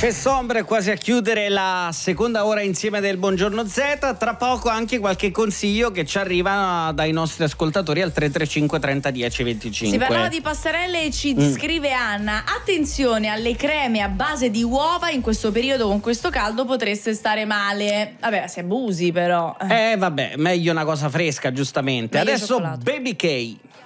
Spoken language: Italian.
Spesso ombre, quasi a chiudere la seconda ora insieme del Buongiorno Z. Tra poco anche qualche consiglio che ci arriva dai nostri ascoltatori al 335 30 10 25. Si parlava di passerelle e ci scrive Anna: attenzione alle creme a base di uova, in questo periodo con questo caldo potreste stare male. Vabbè, se abusi però. Vabbè, meglio una cosa fresca, giustamente. Meglio Adesso cioccolato. Baby K.